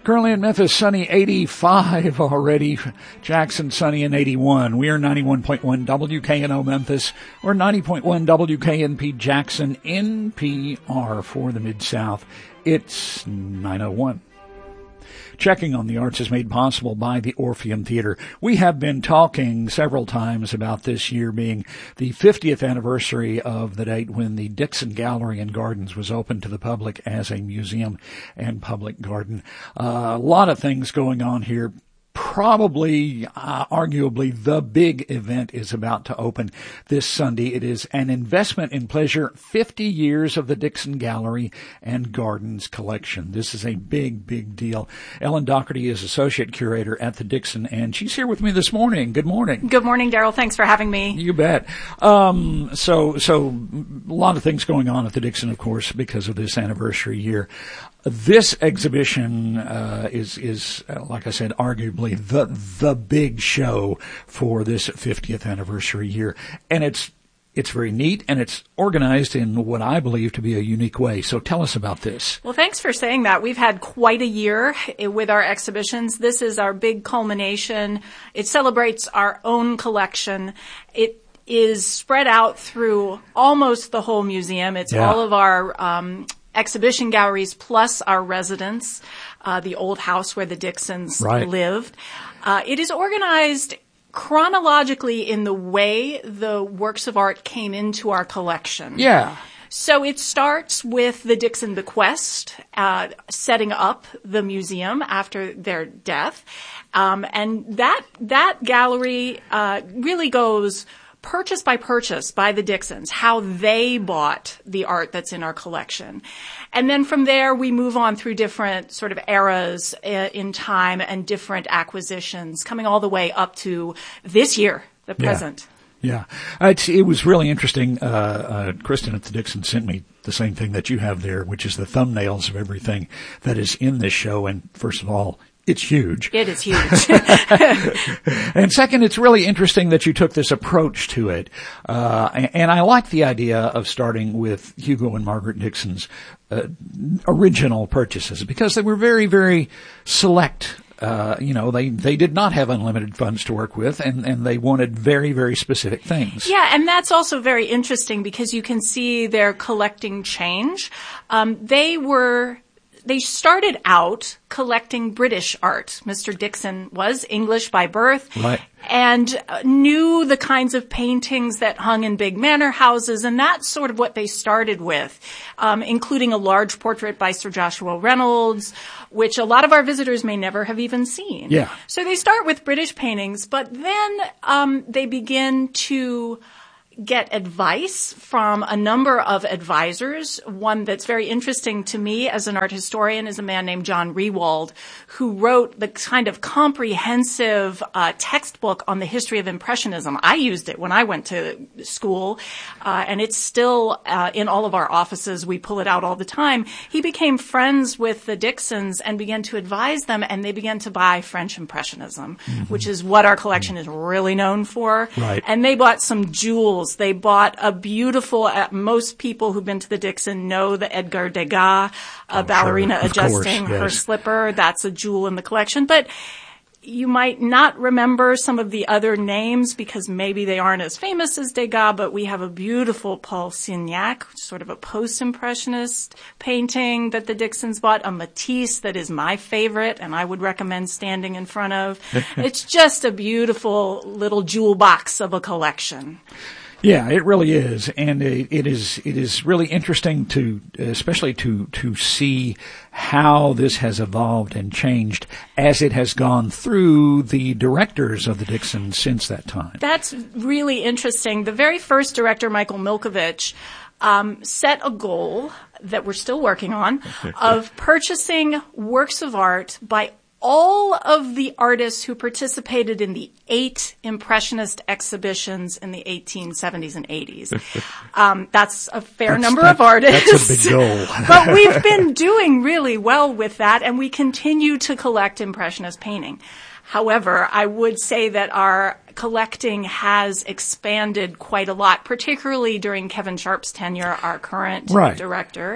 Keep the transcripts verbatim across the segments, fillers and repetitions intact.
Currently in Memphis, sunny eighty-five already. Jackson, sunny and eighty-one. We are ninety-one point one W K N O Memphis. We're ninety point one W K N P Jackson, N P R for the Mid-South. It's nine oh one. Checking on the Arts is made possible by the Orpheum Theater. We have been talking several times about this year being the fiftieth anniversary of the date when the Dixon Gallery and Gardens was opened to the public as a museum and public garden. Uh, a lot of things going on here. Probably, uh, arguably, the big event is about to open this Sunday. It is an investment in pleasure, fifty years of the Dixon Gallery and Gardens collection. This is a big, big deal. Ellen Doherty is Associate Curator at the Dixon, and she's here with me this morning. Good morning. Good morning, Daryl. Thanks for having me. You bet. Um, so, so a lot of things going on at the Dixon, of course, because of this anniversary year. This exhibition uh, is, is uh, like I said, arguably the the big show for this fiftieth anniversary year, and it's it's very neat and it's organized in what I believe to be a unique way. So tell us about this. Well, thanks for saying that. We've had quite a year with our exhibitions. This is our big culmination. It celebrates our own collection. It is spread out through almost the whole museum. It's yeah. all of our um exhibition galleries plus our residence, uh, the old house where the Dixons right. lived. Uh, it is organized chronologically in the way the works of art came into our collection. Yeah. So it starts with the Dixon bequest, uh, setting up the museum after their death. Um, and that, that gallery, uh, really goes purchase by purchase by the Dixons, how they bought the art that's in our collection. And then from there, we move on through different sort of eras in time and different acquisitions, coming all the way up to this year, the present. Yeah. yeah. It's, it was really interesting. Uh, uh, Kristen at the Dixon sent me the same thing that you have there, which is the thumbnails of everything that is in this show. And first of all, it's huge. It is huge. And second, it's really interesting that you took this approach to it. Uh, and, and I like the idea of starting with Hugo and Margaret Dixon's uh, original purchases because they were very, very select. Uh, you know, they, they did not have unlimited funds to work with, and, and they wanted very, very specific things. Yeah, and that's also very interesting because you can see their collecting change. Um, they were... They started out collecting British art. Mister Dixon was English by birth. Right. And knew the kinds of paintings that hung in big manor houses, and that's sort of what they started with, um, including a large portrait by Sir Joshua Reynolds, which a lot of our visitors may never have even seen. Yeah. So they start with British paintings, but then um, they begin to get advice from a number of advisors. One that's very interesting to me as an art historian is a man named John Rewald, who wrote the kind of comprehensive uh, textbook on the history of Impressionism. I used it when I went to school, uh, and it's still uh, in all of our offices. We pull it out all the time. He became friends with the Dixons and began to advise them, and they began to buy French Impressionism, mm-hmm. which is what our collection is really known for. Right. And they bought some jewels. They bought a beautiful, uh, most people who've been to the Dixon know the Edgar Degas uh, ballerina sure. adjusting course, yes. her slipper. That's a jewel in the collection. But you might not remember some of the other names because maybe they aren't as famous as Degas, but we have a beautiful Paul Signac, sort of a post-impressionist painting that the Dixons bought, a Matisse that is my favorite and I would recommend standing in front of. It's just a beautiful little jewel box of a collection. Yeah, it really is, and it, it is it is really interesting to, especially to to see how this has evolved and changed as it has gone through the directors of the Dixon since that time. That's really interesting. The very first director, Michael Milkovich, um, set a goal that we're still working on of purchasing works of art by all of the artists who participated in the eight Impressionist exhibitions in the eighteen seventies and eighties. Um, that's a fair that's, number that, of artists. That's a big goal. But we've been doing really well with that, and we continue to collect Impressionist painting. However, I would say that our collecting has expanded quite a lot, particularly during Kevin Sharp's tenure, our current right. director.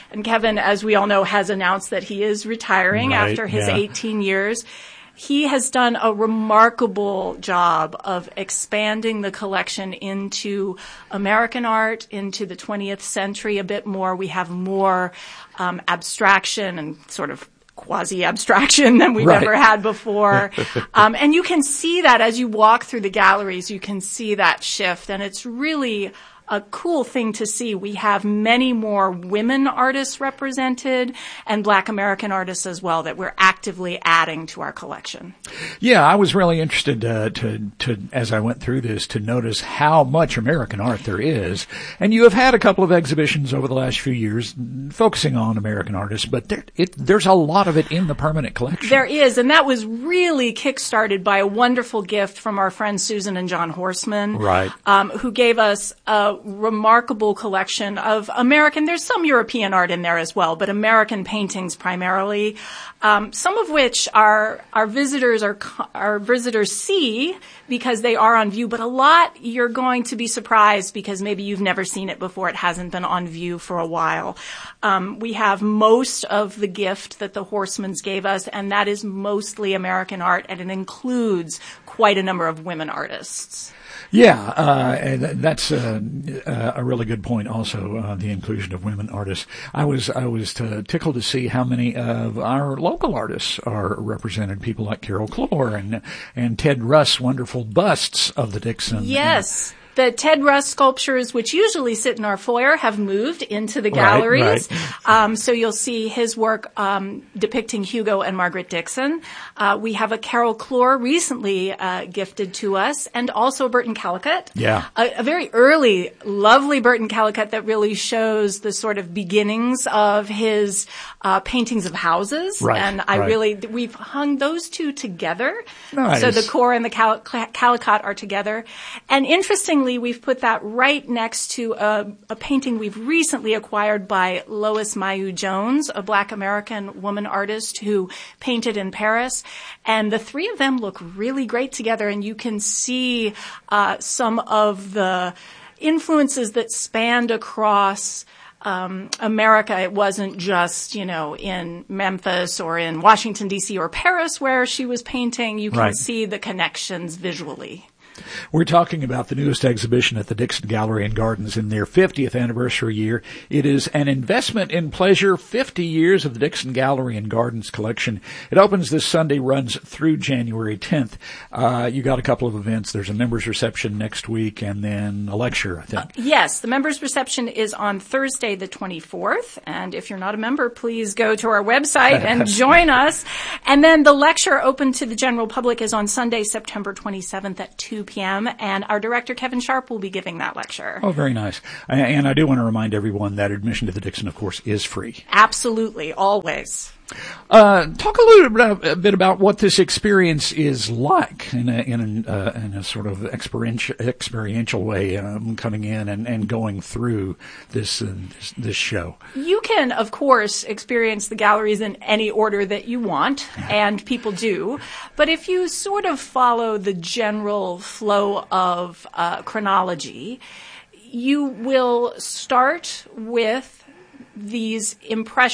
And Kevin, as we all know, has announced that he is retiring right, after his yeah. eighteen years. He has done a remarkable job of expanding the collection into American art, into the twentieth century a bit more. We have more um, abstraction and sort of quasi-abstraction than we've right. ever had before. um, and you can see that as you walk through the galleries, you can see that shift. And it's really a cool thing to see. We have many more women artists represented and Black American artists as well that we're actively adding to our collection. Yeah, I was really interested uh, to, to, as I went through this, to notice how much American art there is. And you have had a couple of exhibitions over the last few years focusing on American artists, but there, it, there's a lot of it in the permanent collection. There is, and that was really kickstarted by a wonderful gift from our friends Susan and John Horseman, right. um, who gave us a remarkable collection of American, there's some European art in there as well, but American paintings primarily, um, some of which our, our visitors are, our visitors see because they are on view, but a lot you're going to be surprised because maybe you've never seen it before. It hasn't been on view for a while. Um, we have most of the gift that the Horsemans gave us, and that is mostly American art, and it includes quite a number of women artists. Yeah, uh, and that's uh, uh, a really good point. Also, uh, the inclusion of women artists. I was I was t- tickled to see how many of our local artists are represented. People like Carol Clore and and Ted Russ, wonderful busts of the Dixon. Yes. The Ted Russ sculptures, which usually sit in our foyer, have moved into the galleries. Right, right. Um, so you'll see his work um, depicting Hugo and Margaret Dixon. Uh, we have a Carol Clore recently uh, gifted to us, and also a Burton Callicut. Yeah. A, a very early, lovely Burton Callicut that really shows the sort of beginnings of his uh, paintings of houses. Right, and I right. really, we've hung those two together. Nice. So the core and the Cal- Callicut are together. And interestingly, we've put that right next to a, a painting we've recently acquired by Lois Mayu Jones, a Black American woman artist who painted in Paris. And the three of them look really great together, and you can see uh, some of the influences that spanned across Um, America. It wasn't just, you know, in Memphis or in Washington, D C or Paris where she was painting. You can Right. see the connections visually. We're talking about the newest exhibition at the Dixon Gallery and Gardens in their fiftieth anniversary year. It is an investment in pleasure, fifty years of the Dixon Gallery and Gardens collection. It opens this Sunday, runs through January tenth. Uh, you got a couple of events. There's a members reception next week and then a lecture, I think. Uh, yes, the members reception is on Thursday the twenty-fourth. And if you're not a member, please go to our website and join us. And then the lecture open to the general public is on Sunday, September twenty-seventh at two p.m. And our director, Kevin Sharp, will be giving that lecture. Oh, very nice. And I do want to remind everyone that admission to the Dixon, of course, is free. Absolutely, always. Uh, talk a little bit, a bit about what this experience is like in a, in a, uh, in a sort of experiential, experiential way, um, coming in and, and going through this, uh, this, this show. You can, of course, experience the galleries in any order that you want, and people do. But if you sort of follow the general flow of uh, chronology, you will start with these impressions